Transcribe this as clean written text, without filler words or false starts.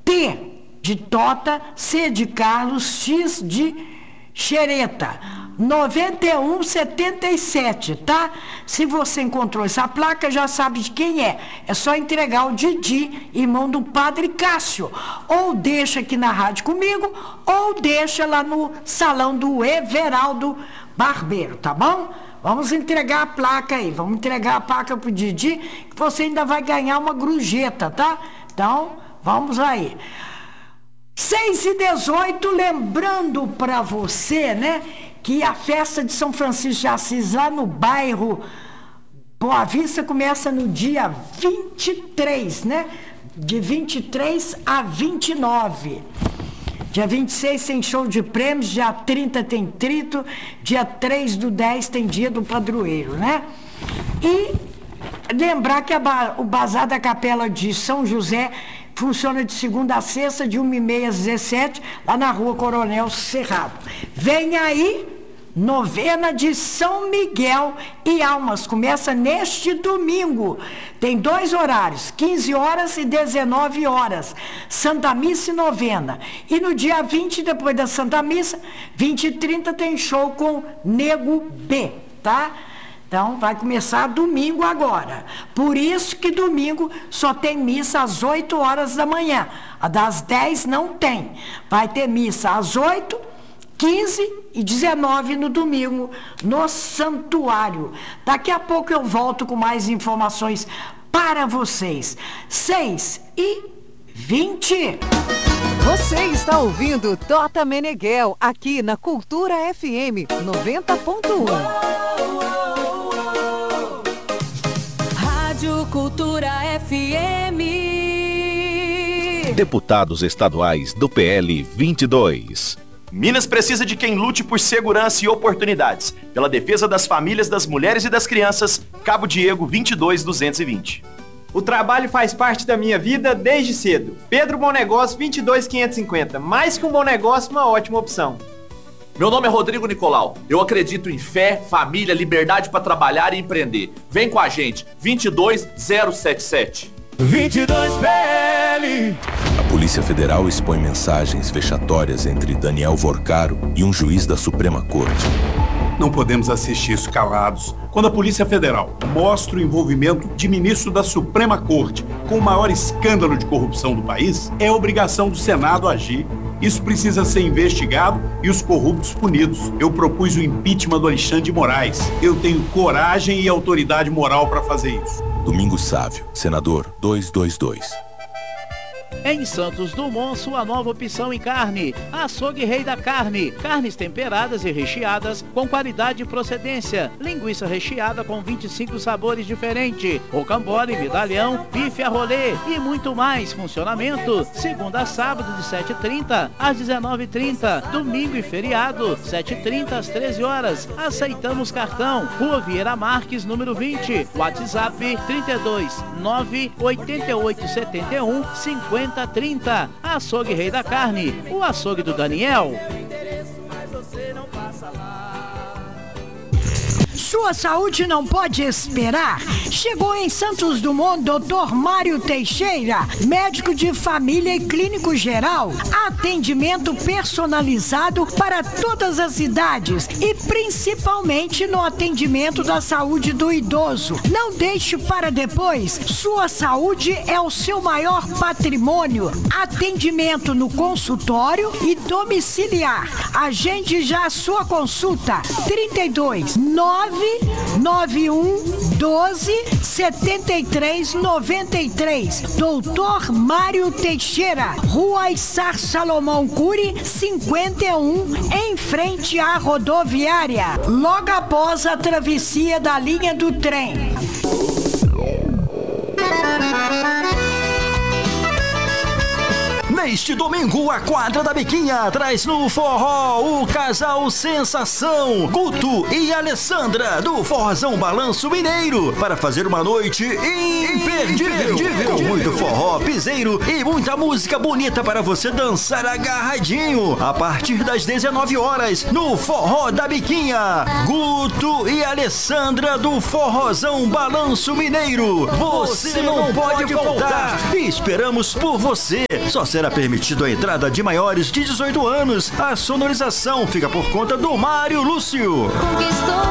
T de Tota, C de Carlos, X de Xereta, 9177, tá? Se você encontrou essa placa, já sabe de quem é. É só entregar o Didi, irmão do Padre Cássio. Ou deixa aqui na rádio comigo, ou deixa lá no salão do Everaldo Barbeiro, tá bom? Vamos entregar a placa aí, vamos entregar a placa pro Didi, que você ainda vai ganhar uma gorjeta, tá? Então, vamos aí. 6h18, lembrando para você, né, que a festa de São Francisco de Assis, lá no bairro Boa Vista, começa no dia 23, né? De 23 a 29. Dia 26 tem show de prêmios, dia 30 tem trito, dia 3/10 tem dia do padroeiro, né? E lembrar que o Bazar da Capela de São José funciona de segunda a sexta, de 1h30 às 17h, lá na Rua Coronel Cerrado. Vem aí, novena de São Miguel e Almas. Começa neste domingo. Tem 2 horários, 15 horas e 19 horas. Santa Missa e novena. E no dia 20, depois da Santa Missa, 20h30, tem show com Nego B, tá? Então, vai começar domingo agora. Por isso que domingo só tem missa às 8 horas da manhã. A das 10 não tem. Vai ter missa às 8, 15 e 19 no domingo, no santuário. Daqui a pouco eu volto com mais informações para vocês. 6h20. Você está ouvindo Tota Meneghel, aqui na Cultura FM 90.1. Cultura FM. Deputados estaduais do PL 22. Minas precisa de quem lute por segurança e oportunidades. Pela defesa das famílias, das mulheres e das crianças. Cabo Diego 22220. O trabalho faz parte da minha vida desde cedo. Pedro Bom Negócio 22550. Mais que um bom negócio, uma ótima opção. Meu nome é Rodrigo Nicolau. Eu acredito em fé, família, liberdade para trabalhar e empreender. Vem com a gente, 22077. 22PL. A Polícia Federal expõe mensagens vexatórias entre Daniel Vorcaro e um juiz da Suprema Corte. Não podemos assistir isso calados. Quando a Polícia Federal mostra o envolvimento de ministro da Suprema Corte com o maior escândalo de corrupção do país, é obrigação do Senado agir. Isso precisa ser investigado e os corruptos punidos. Eu propus o impeachment do Alexandre de Moraes. Eu tenho coragem e autoridade moral para fazer isso. Domingos Sávio, senador 222. Em Santos Dumont, sua nova opção em carne. Açougue Rei da Carne. Carnes temperadas e recheadas com qualidade e procedência. Linguiça recheada com 25 sabores diferentes. Rocambole, medalhão, bife a rolê e muito mais. Funcionamento segunda a sábado de 7h30 às 19h30. Domingo e feriado, 7h30 às 13 horas. Aceitamos cartão. Rua Vieira Marques, número 20. WhatsApp 32 98871 5030. Açougue Rei da Carne, o açougue do Daniel. Sua saúde não pode esperar. Chegou em Santos Dumont Dr. Mário Teixeira, médico de família e clínico geral. Atendimento personalizado para todas as idades e principalmente no atendimento da saúde do idoso. Não deixe para depois. Sua saúde é o seu maior patrimônio. Atendimento no consultório e domiciliar. Agende já a sua consulta. 32 991 12 73 93. Doutor Mário Teixeira, Rua Issar Salomão Cury, 51, em frente à rodoviária, logo após a travessia da linha do trem. Neste domingo, a Quadra da Biquinha traz no forró o casal Sensação, Guto e Alessandra, do Forrozão Balanço Mineiro, para fazer uma noite imperdível, com muito forró, piseiro e muita música bonita para você dançar agarradinho, a partir das 19 horas, no Forró da Biquinha. Guto e Alessandra, do Forrozão Balanço Mineiro. Você não pode faltar. Esperamos por você. Só será permitido a entrada de maiores de 18 anos. A sonorização fica por conta do Mário Lúcio. Conquistou